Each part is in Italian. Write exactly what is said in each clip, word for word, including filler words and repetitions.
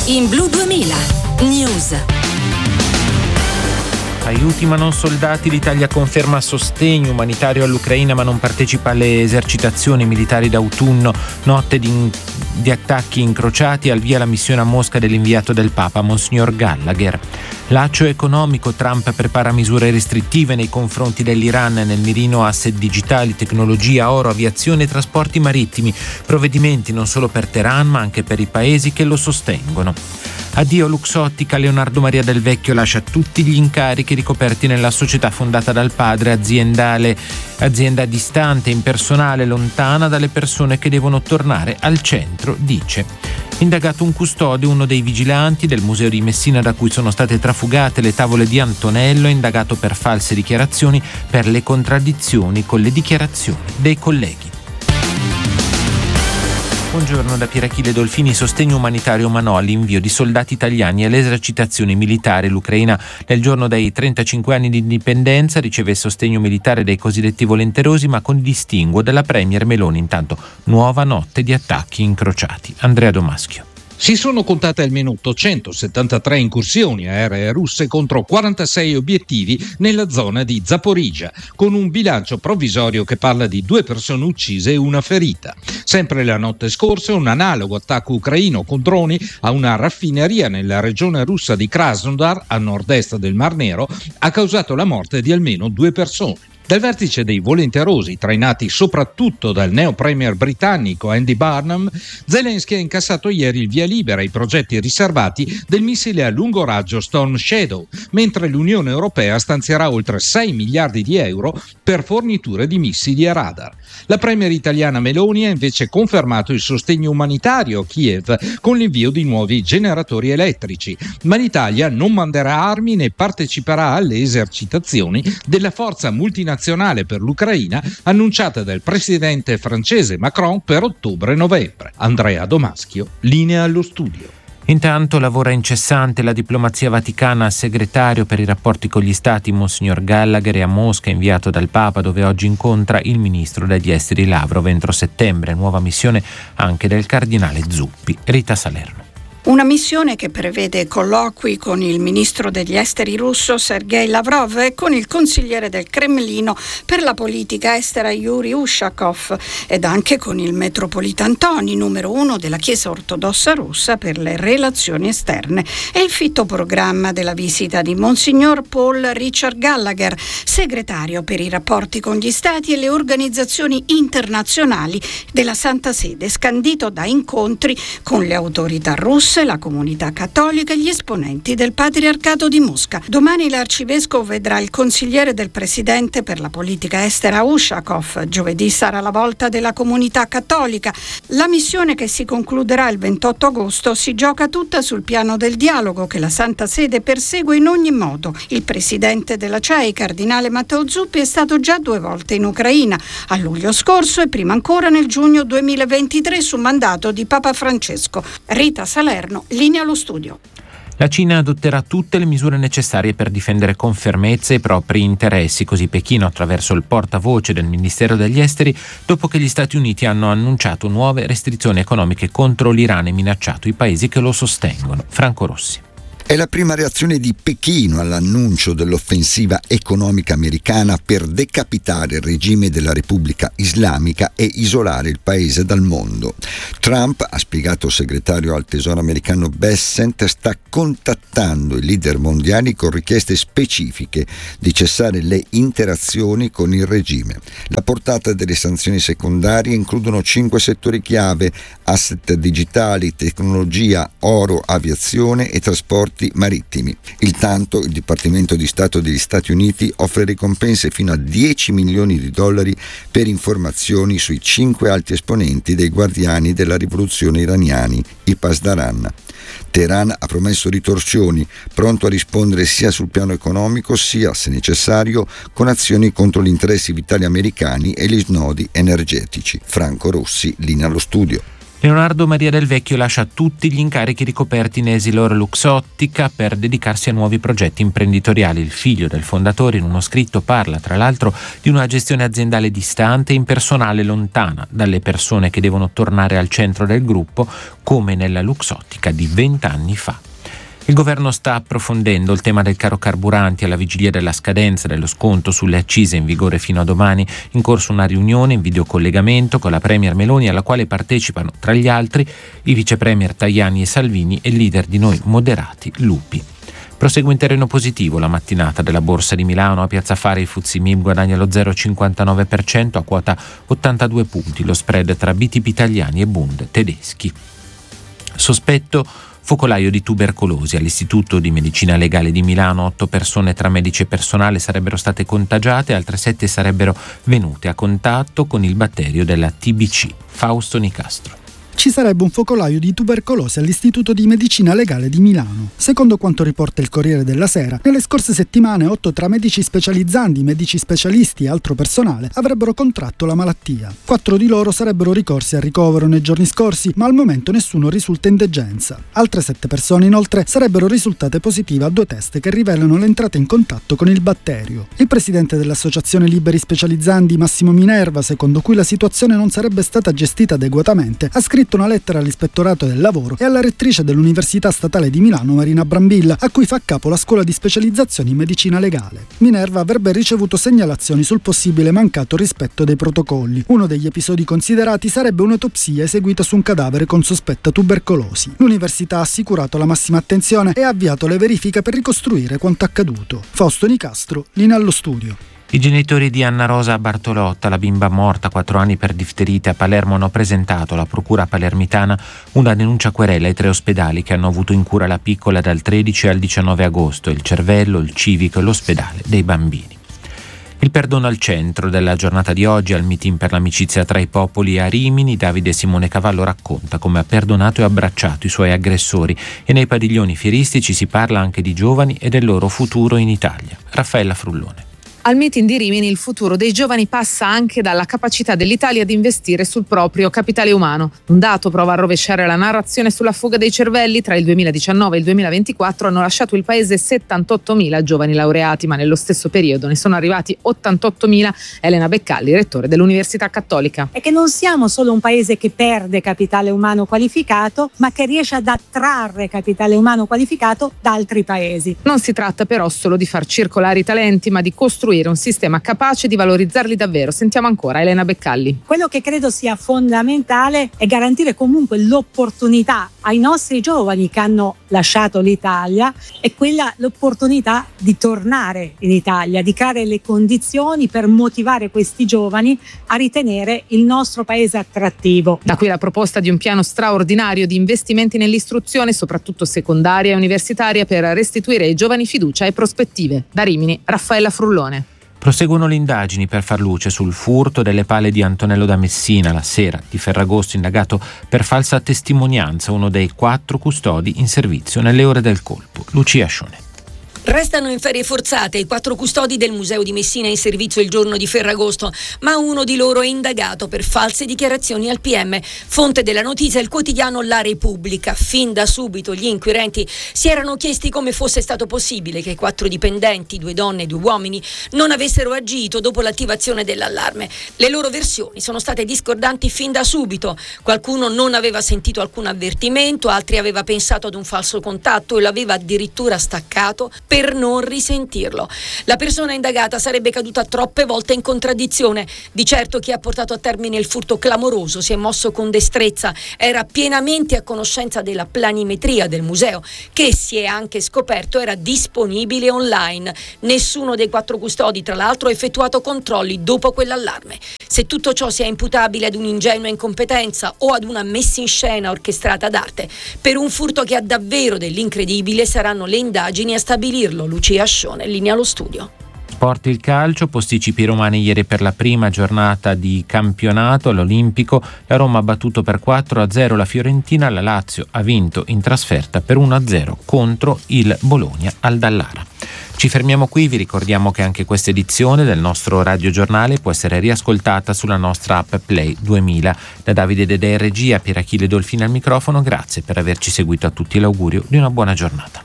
in Blu duemila News. Aiuti ma non soldati, l'Italia conferma sostegno umanitario all'Ucraina ma non partecipa alle esercitazioni militari d'autunno. Notte di, di attacchi incrociati, al via la missione a Mosca dell'inviato del Papa, Monsignor Gallagher. Laccio economico, Trump prepara misure restrittive nei confronti dell'Iran, nel mirino asset digitali, tecnologia, oro, aviazione e trasporti marittimi. Provvedimenti non solo per Teheran ma anche per i paesi che lo sostengono. Addio Luxottica, Leonardo Maria Del Vecchio lascia tutti gli incarichi ricoperti nella società fondata dal padre, aziendale, azienda distante, impersonale, lontana dalle persone che devono tornare al centro, dice. Indagato un custode, uno dei vigilanti del museo di Messina da cui sono state trafugate le tavole di Antonello, indagato per false dichiarazioni per le contraddizioni con le dichiarazioni dei colleghi. Buongiorno da Pierachille Dolfini. Sostegno umanitario ma no all'invio di soldati italiani alle esercitazioni militari. L'Ucraina nel giorno dei trentacinque anni di indipendenza riceve il sostegno militare dei cosiddetti volenterosi ma con distinguo della premier Meloni. Intanto nuova notte di attacchi incrociati. Andrea Domaschio. Si sono contate almeno ottocentosettantatré incursioni aeree russe contro quarantasei obiettivi nella zona di Zaporizhzhia, con un bilancio provvisorio che parla di due persone uccise e una ferita. Sempre la notte scorsa un analogo attacco ucraino con droni a una raffineria nella regione russa di Krasnodar, a nord-est del Mar Nero, ha causato la morte di almeno due persone. Dal vertice dei volenterosi, trainati soprattutto dal neo premier britannico Andy Burnham, Zelensky ha incassato ieri il via libera ai progetti riservati del missile a lungo raggio Storm Shadow, mentre l'Unione Europea stanzierà oltre sei miliardi di euro per forniture di missili a radar. La premier italiana Meloni ha invece confermato il sostegno umanitario a Kiev con l'invio di nuovi generatori elettrici, ma l'Italia non manderà armi né parteciperà alle esercitazioni della forza multinazionale per l'Ucraina annunciata dal presidente francese Macron per ottobre-novembre. Andrea Domaschio, linea allo studio. Intanto lavora incessante la diplomazia vaticana. Al segretario per i rapporti con gli stati Monsignor Gallagher è a Mosca, inviato dal Papa, dove oggi incontra il ministro degli esteri Lavrov. Entro settembre, nuova missione anche del cardinale Zuppi. Rita Salerno. Una missione che prevede colloqui con il ministro degli esteri russo Sergei Lavrov e con il consigliere del Cremlino per la politica estera Yuri Ushakov ed anche con il metropolita Antoni, numero uno della Chiesa ortodossa russa per le relazioni esterne. È il fitto programma della visita di Monsignor Paul Richard Gallagher, segretario per i rapporti con gli stati e le organizzazioni internazionali della Santa Sede, scandito da incontri con le autorità russe, la comunità cattolica e gli esponenti del Patriarcato di Mosca. Domani l'arcivescovo vedrà il consigliere del presidente per la politica estera Ushakov. Giovedì sarà la volta della comunità cattolica. La missione, che si concluderà il ventotto agosto, si gioca tutta sul piano del dialogo che la Santa Sede persegue in ogni modo. Il presidente della C E I, cardinale Matteo Zuppi, è stato già due volte in Ucraina, a luglio scorso e prima ancora nel giugno duemilaventitré su mandato di Papa Francesco. Rita Salerno, linea allo studio. La Cina adotterà tutte le misure necessarie per difendere con fermezza i propri interessi, così Pechino attraverso il portavoce del Ministero degli Esteri, dopo che gli Stati Uniti hanno annunciato nuove restrizioni economiche contro l'Iran e minacciato i paesi che lo sostengono. Franco Rossi. È la prima reazione di Pechino all'annuncio dell'offensiva economica americana per decapitare il regime della Repubblica Islamica e isolare il paese dal mondo. Trump, ha spiegato il segretario al Tesoro americano Bessent, sta contattando i leader mondiali con richieste specifiche di cessare le interazioni con il regime. La portata delle sanzioni secondarie includono cinque settori chiave: asset digitali, tecnologia, oro, aviazione e trasporti marittimi. Intanto il Dipartimento di Stato degli Stati Uniti offre ricompense fino a dieci milioni di dollari per informazioni sui cinque alti esponenti dei guardiani della rivoluzione iraniani, i Pasdaran. Teheran ha promesso ritorsioni, pronto a rispondere sia sul piano economico sia, se necessario, con azioni contro gli interessi vitali americani e gli snodi energetici. Franco Rossi, linea allo studio. Leonardo Maria Del Vecchio lascia tutti gli incarichi ricoperti in Essilor Luxottica per dedicarsi a nuovi progetti imprenditoriali. Il figlio del fondatore in uno scritto parla tra l'altro di una gestione aziendale distante e impersonale, lontana dalle persone che devono tornare al centro del gruppo, come nella Luxottica di vent'anni fa. Il governo sta approfondendo il tema del caro carburanti alla vigilia della scadenza dello sconto sulle accise in vigore fino a domani. In corso una riunione in videocollegamento con la premier Meloni, alla quale partecipano tra gli altri i vice premier Tajani e Salvini e il leader di Noi Moderati Lupi. Prosegue in terreno positivo la mattinata della Borsa di Milano. A Piazza Affari il Fuzzi Mib guadagna lo zero virgola cinquantanove per cento a quota ottantadue punti, lo spread tra B T P italiani e Bund tedeschi. Sospetto focolaio di tubercolosi all'Istituto di Medicina Legale di Milano. Otto persone tra medici e personale sarebbero state contagiate, altre sette sarebbero venute a contatto con il batterio della T B C. Fausto Nicastro. Ci sarebbe un focolaio di tubercolosi all'Istituto di Medicina Legale di Milano. Secondo quanto riporta il Corriere della Sera, nelle scorse settimane otto tra medici specializzandi, medici specialisti e altro personale avrebbero contratto la malattia. Quattro di loro sarebbero ricorsi al ricovero nei giorni scorsi, ma al momento nessuno risulta in degenza. Altre sette persone inoltre sarebbero risultate positive a due test che rivelano l'entrata in contatto con il batterio. Il presidente dell'Associazione Liberi Specializzandi, Massimo Minerva, secondo cui la situazione non sarebbe stata gestita adeguatamente, ha scritto una lettera all'Ispettorato del Lavoro e alla rettrice dell'Università Statale di Milano, Marina Brambilla, a cui fa capo la scuola di specializzazione in medicina legale. Minerva avrebbe ricevuto segnalazioni sul possibile mancato rispetto dei protocolli. Uno degli episodi considerati sarebbe un'autopsia eseguita su un cadavere con sospetta tubercolosi. L'Università ha assicurato la massima attenzione e ha avviato le verifiche per ricostruire quanto accaduto. Fausto Nicastro, linea allo studio. I genitori di Anna Rosa Bartolotta, la bimba morta quattro anni per difterite a Palermo, hanno presentato alla procura palermitana una denuncia querela ai tre ospedali che hanno avuto in cura la piccola dal tredici al diciannove agosto, il Cervello, il Civico e l'ospedale dei bambini. Il perdono al centro della giornata di oggi. Al meeting per l'amicizia tra i popoli a Rimini, Davide Simone Cavallo racconta come ha perdonato e abbracciato i suoi aggressori, e nei padiglioni fieristici si parla anche di giovani e del loro futuro in Italia. Raffaella Frullone. Al meeting di Rimini il futuro dei giovani passa anche dalla capacità dell'Italia di investire sul proprio capitale umano. Un dato prova a rovesciare la narrazione sulla fuga dei cervelli. Tra il duemiladiciannove e il duemilaventiquattro hanno lasciato il paese settantottomila giovani laureati, ma nello stesso periodo ne sono arrivati ottantottomila. Elena Beccalli, rettore dell'Università Cattolica. È che non siamo solo un paese che perde capitale umano qualificato, ma che riesce ad attrarre capitale umano qualificato da altri paesi. Non si tratta però solo di far circolare i talenti, ma di costruire un sistema capace di valorizzarli davvero. Sentiamo ancora Elena Beccalli. Quello che credo sia fondamentale è garantire comunque l'opportunità ai nostri giovani che hanno lasciato l'Italia, e quella l'opportunità di tornare in Italia, di creare le condizioni per motivare questi giovani a ritenere il nostro paese attrattivo. Da qui la proposta di un piano straordinario di investimenti nell'istruzione, soprattutto secondaria e universitaria, per restituire ai giovani fiducia e prospettive. Da Rimini, Raffaella Frullone. Proseguono le indagini per far luce sul furto delle pale di Antonello da Messina la sera di Ferragosto, indagato per falsa testimonianza, uno dei quattro custodi in servizio nelle ore del colpo. Lucia Scione. Restano in ferie forzate i quattro custodi del Museo di Messina in servizio il giorno di Ferragosto, ma uno di loro è indagato per false dichiarazioni al P M. Fonte della notizia il quotidiano La Repubblica. Fin da subito gli inquirenti si erano chiesti come fosse stato possibile che i quattro dipendenti, due donne e due uomini, non avessero agito dopo l'attivazione dell'allarme. Le loro versioni sono state discordanti fin da subito. Qualcuno non aveva sentito alcun avvertimento, altri aveva pensato ad un falso contatto e l'aveva addirittura staccato per per non risentirlo. La persona indagata sarebbe caduta troppe volte in contraddizione. Di certo chi ha portato a termine il furto clamoroso si è mosso con destrezza, era pienamente a conoscenza della planimetria del museo, che si è anche scoperto era disponibile online. Nessuno dei quattro custodi, tra l'altro, ha effettuato controlli dopo quell'allarme. Se tutto ciò sia imputabile ad un'ingenua incompetenza o ad una messa in scena orchestrata d'arte, per un furto che ha davvero dell'incredibile saranno le indagini a stabilirlo. Lucia Scione, linea allo studio. Sport il calcio, posticipi romani ieri per la prima giornata di campionato all'Olimpico. La Roma ha battuto per quattro a zero la Fiorentina, la Lazio ha vinto in trasferta per uno a zero contro il Bologna al Dallara. Ci fermiamo qui, vi ricordiamo che anche questa edizione del nostro radiogiornale può essere riascoltata sulla nostra app Play duemila. Da Davide Dedè in regia, Pier Achille Dolfino al microfono, grazie per averci seguito, a tutti l'augurio di una buona giornata.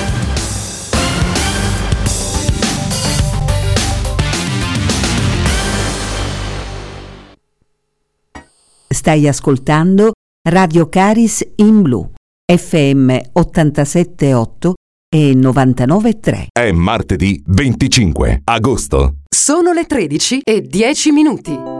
Stai ascoltando Radio Caris in Blu, F M ottantasette virgola otto e novantanove virgola tre. È martedì venticinque agosto. Sono le tredici e dieci minuti.